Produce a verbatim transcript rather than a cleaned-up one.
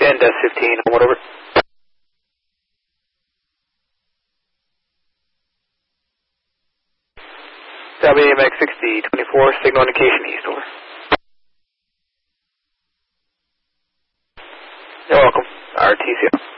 ten dash fifteen, whatever. W A M X sixty twenty-four, signal indication east, over. You're welcome. R T C.